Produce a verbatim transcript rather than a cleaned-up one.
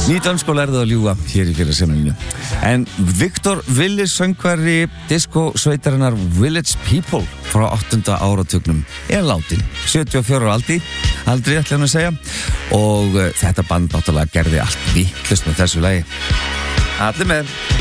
Nýdönskó lærði að ljúga hér í fyrraseminu. En Viktor Willis, söngvari diskosveitarinnar Village People frá áttunda áratugnum er látin, sjötíu og fjögurra ára aldri, aldrei ætla hann að segja, og uh, þetta band náttúrulega gerði allt vitlaust með þessu lagi. Allir með.